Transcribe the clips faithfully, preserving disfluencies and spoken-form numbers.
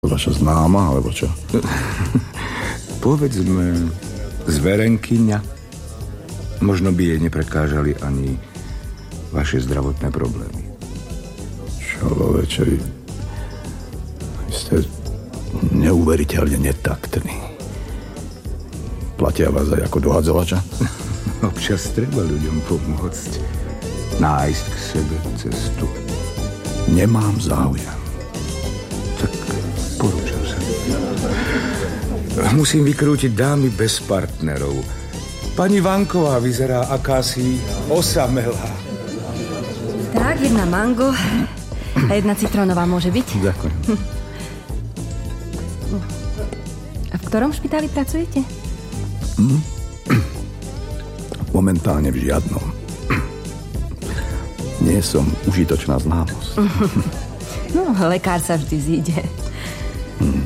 Vaša známa, alebo čo? Povedzme, zverenkyňa. Možno by jej neprekážali ani vaše zdravotné problémy. Čo, loveče, vy... vy ste neuveriteľne netaktní. Platia vás aj ako dohadzovača? Občas treba ľuďom pomôcť. Nájsť k sebe cestu. Nemám záujem. Tak porúčam sa. Musím vykrútiť dámy bez partnerov. Pani Vanková vyzerá akási osamelá. Tak, jedna mango a jedna citrónová môže byť. Ďakujem. A v ktorom špitáli pracujete? Hm? Momentálne v žiadnom. Nie som užitočná známosť. No, lekár sa vždy zíde. Hmm.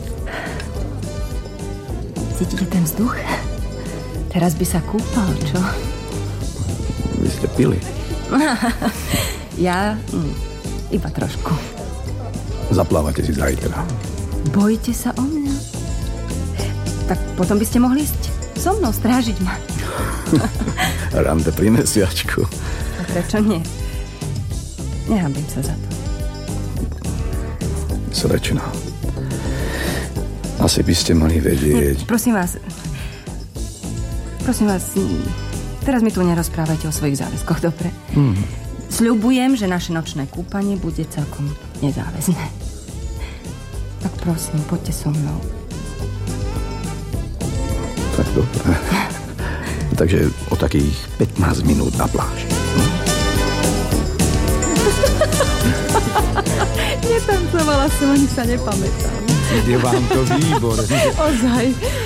Cítite ten vzduch? Teraz by sa kúpal, čo? Vy ste pili? Ja hm, iba trošku. Zaplávate si zajtra. Bojíte sa o mňa? Tak potom by ste mohli ísť so mnou strážiť ma. Rande pri mesiačku. A prečo nie? Nehambím sa za to. Slečna. Asi by ste mali vedieť... Nie, prosím vás... Prosím vás... Teraz mi tu nerozprávajte o svojich záväzkoch, dobre? Hmm. Sľubujem, že naše nočné kúpanie bude celkom nezáväzné. Tak prosím, poďte so mnou. Tak dobre. Takže o takých pätnásť minút na pláži. Netancovala som, ani sa nepamätám. Ide vám to výborne. Ozaj.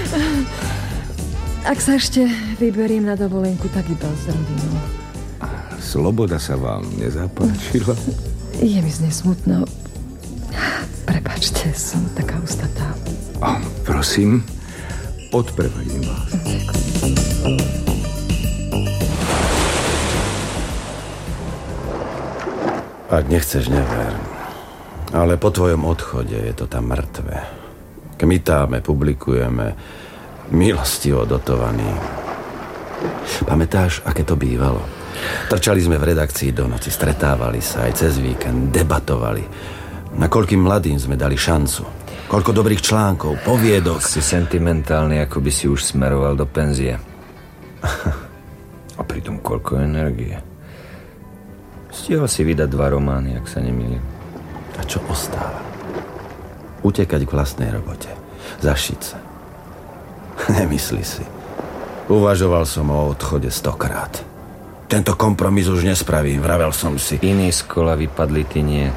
Ak sa ešte vyberiem na dovolenku, tak iba s rodinou. Sloboda sa vám nezapáčila? Je mi z nej smutno. Prepáčte, som taká ustatá. Oh, prosím, odprevadím vás. Ak nechceš, never. Ale po tvojom odchode je to tam mŕtve. Kmitáme, publikujeme, milostivo dotovaní. Pamätáš, aké to bývalo? Trčali sme v redakcii do noci, stretávali sa aj cez víkend, debatovali. Na koľkým mladým sme dali šancu. Koľko dobrých článkov, poviedok. Si sentimentálny, ako by si už smeroval do penzie. A pritom koľko energie. Stihol si vydať dva romány, ak sa nemýlim. A čo ostáva? Utekať k vlastnej robote. Zašiť sa. Nemysli si. Uvažoval som o odchode stokrát. Tento kompromis už nespravím, vravel som si. Iní z kola vypadli, ty nie.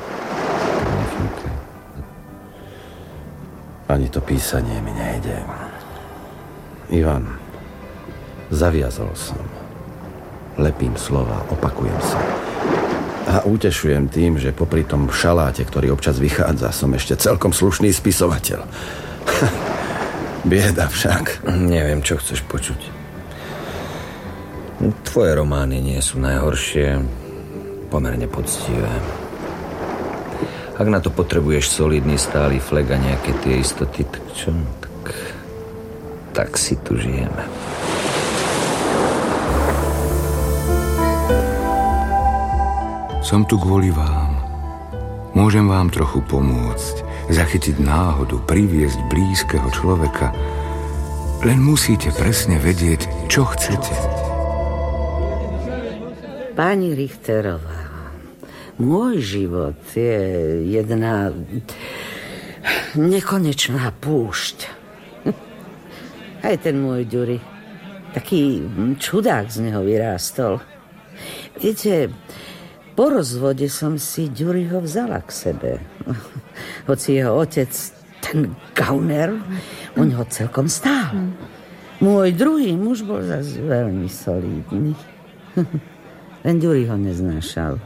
Ani to písanie mi nejde. Ivan, zaviazol som. Lepím slova, opakujem sa. A utešujem tým, že popri tom šaláte, ktorý občas vychádza, som ešte celkom slušný spisovateľ. Bieda však. Neviem, čo chceš počuť. Tvoje romány nie sú najhoršie, pomerne poctivé. Ak na to potrebuješ solidný stály flag a nejaké tie istoty, tak čo? Tak, tak si tu žijeme. Som tu kvôli vám. Môžem vám trochu pomôcť, zachytiť náhodu, priviesť blízkeho človeka. Len musíte presne vedieť, čo chcete. Pani Richterová, môj život je jedna nekonečná púšť. Aj ten môj Ďuri, taký čudák z neho vyrástol. Viete, po rozvode som si Ďuriho vzala k sebe. Hoci jeho otec, ten gauner, u neho celkom stál. Môj druhý muž bol zase veľmi solidný. Len Ďuri ho neznášal.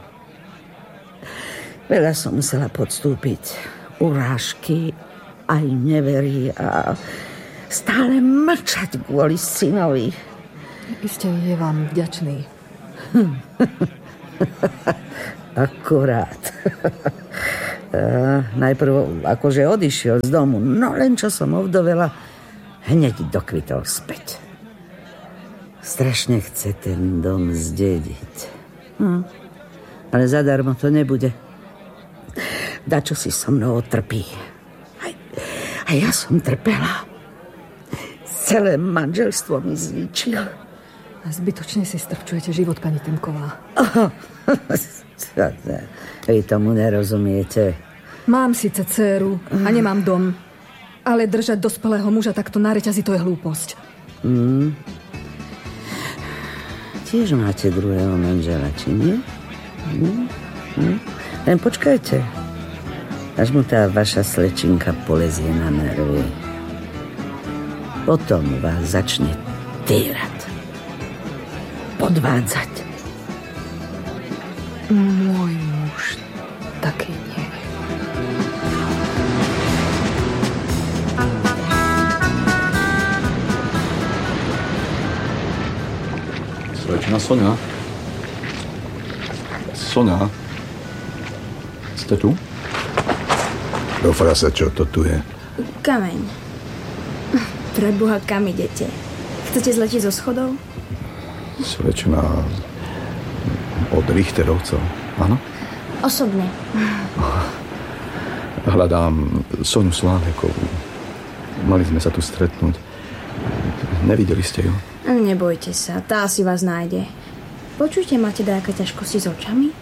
Veľa som musela podstúpiť. Urážky, aj neverí a stále mlčať kvôli synovi. Iste je vám vďačný. Akurát. Uh, najprv akože odišiel z domu, no len čo som ovdovela, hneď dokvitol späť. Strašne chce ten dom zdediť. Hm. Ale zadarmo to nebude. Dačo si so mnou otrpí. Aj, a ja som trpela. Celé manželstvo mi zničil. A zbytočne si strpčujete život, pani Temková. Oh, vy tomu nerozumiete. Mám síce dcéru a nemám dom, ale držať dospelého muža takto na reťazi, to je hlúposť. Mm. Tiež máte druhého manžela, či nie? Mm. Mm. Len počkajte, až mu tá vaša slečinka polezie na nervy. Potom vás začne týrať, podvádzať. Môj muž taký nie. Slečna Soňa? Soňa? Ste tu? Do frasa, čo to tu je? Kameň. Preboha, kam idete? Chcete zletiť zo schodov? Slečna od Richterovcov, áno? Osobne. Hľadám Soňu Slávekovú. Mali sme sa tu stretnúť. Nevideli ste ju? Nebojte sa, tá si vás nájde. Počujte, máte dajaké ťažkosti s očami?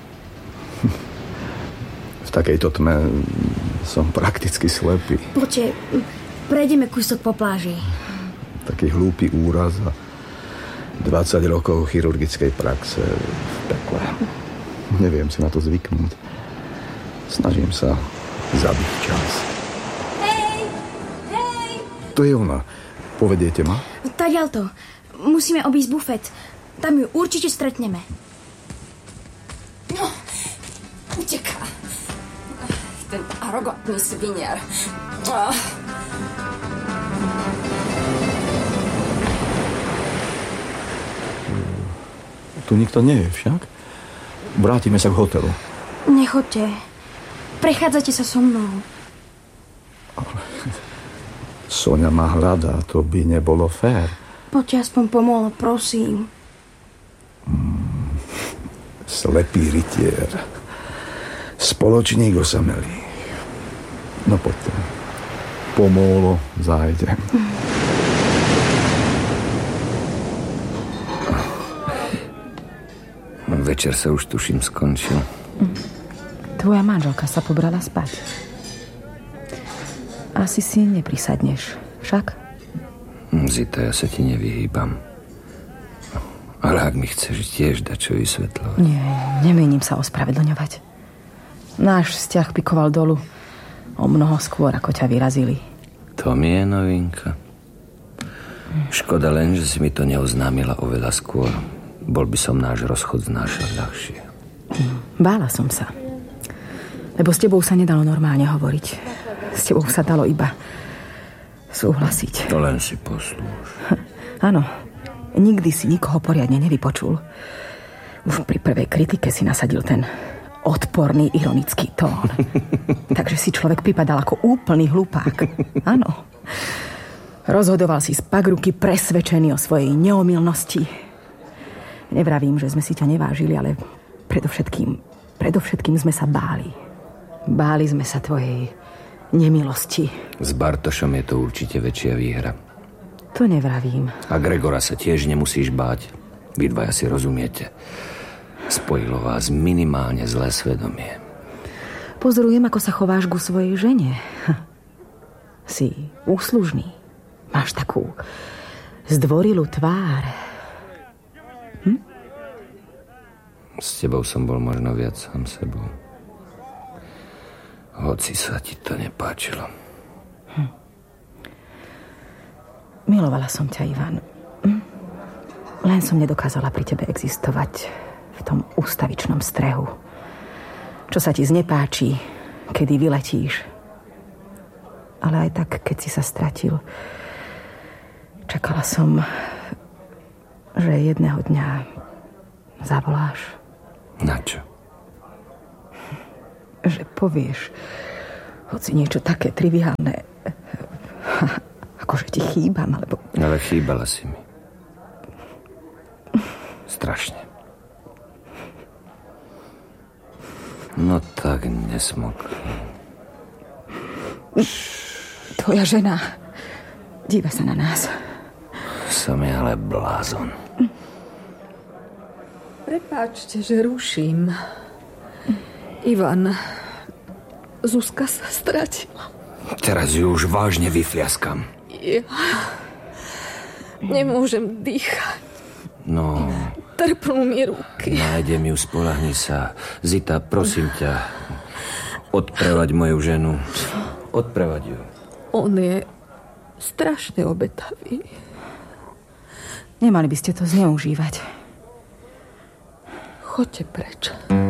V takejto tme som prakticky slepý. Poďte, prejdeme kúsok po pláži. Taký hlúpy úraz a dvadsať rokov chirurgickej praxe v pekle. Neviem si na to zvyknúť. Snažím sa zabiť čas. Hej! Hej! To je ona. Povediete ma? Tadiaľto. Musíme obísť bufet. Tam ju určite stretneme. No, uteká. Ten arogantný sviniar. Oh. Tu nikto nie je však. Vrátime sa k hotelu. Nechoďte. Prechádzate sa so mnou. Soňa ma hľadá, to by nebolo fér. Poďte aspoň pomôcť, prosím. Mm, slepý rytier. Spoločník osamelý. No poďte. Pomôlo zájdem. Večer sa už tuším skončil. Tvoja manželka sa pobrala spať. Asi si neprisadneš, však? Zita, ja sa ti nevyhýbam. Ale ak mi chceš tiež dať čo vysvetľovať. Nie, nemienim sa ospravedlňovať. Náš vzťah pikoval dolu o mnoho skôr, ako ťa vyrazili. To mi je novinka. Škoda len, že si mi to neoznámila oveľa skôr. Bol by som náš rozchod znášať ľahšie. Bála som sa. Lebo s tebou sa nedalo normálne hovoriť. S tebou sa dalo iba súhlasiť. To len si poslúž. Áno, nikdy si nikoho poriadne nevypočul. Už pri prvej kritike si nasadil ten odporný, ironický tón. Takže si človek vypadal ako úplný hlupák. Áno. Rozhodoval si z pagruky presvedčený o svojej neomylnosti. Nevravím, že sme si ťa nevážili, ale predovšetkým, predovšetkým sme sa báli. Báli sme sa tvojej nemilosti. S Bartošom je to určite väčšia výhra. To nevravím. A Gregora sa tiež nemusíš báť. Vy dvaja si rozumiete. Spojilo vás minimálne zlé svedomie. Pozorujem, ako sa chováš ku svojej žene. Si úslužný. Máš takú zdvorilú tvár. Hm? S tebou som bol možno viac sám sebou. Hoci sa ti to nepáčilo. Hm. Milovala som ťa, Ivan. Hm? Len som nedokázala pri tebe existovať v tom ústavičnom strehu. Čo sa ti znepáči, kedy vyletíš. Ale aj tak, keď si sa stratil, čakala som, že jedného dňa zavoláš. Na čo? že povieš hoci niečo také triviálne, akože ti chýbam, alebo... Ale chýbala si mi. Strašne. No tak nesmok. Tvoja žena díva sa na nás. Som je ale blázon. Prepáčte, že ruším. Ivan, Zuzka sa stratila. Teraz ju už vážne vyfliaskam. Ja nemôžem dýchať. No... Trpnú mi ruky. Nájdem ju, spoľahni sa. Zita, prosím ťa, odprevať moju ženu. Odprevať ju. On je strašne obetavý. Nemali by ste to zneužívať. Choďte preč.